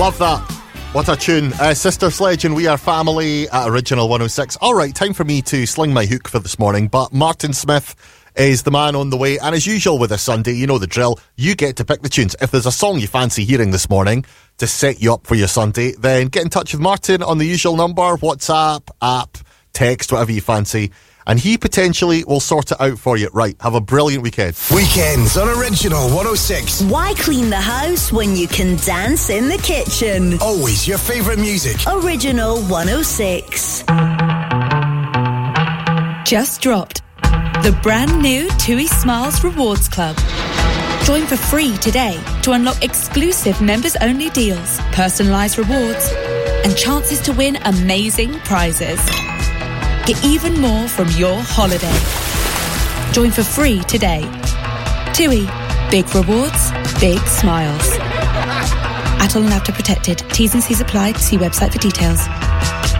Love that. What a tune. Sister Sledge and We Are Family at Original 106. Alright, time for me to sling my hook for this morning, but Martin Smith is the man on the way, and as usual with a Sunday, you know the drill, you get to pick the tunes. If there's a song you fancy hearing this morning to set you up for your Sunday, then get in touch with Martin on the usual number, WhatsApp, app, text, whatever you fancy, and he potentially will sort it out for you. Right, have a brilliant weekend. Weekends on Original 106. Why clean the house when you can dance in the kitchen? Always your favourite music. Original 106. Just dropped the brand new TUI Smiles Rewards Club. Join for free today to unlock exclusive members-only deals, personalised rewards, and chances to win amazing prizes. Get even more from your holiday. Join for free today. TUI. Big rewards, big smiles. Atoll and Apta protected. T's and C's applied. See website for details.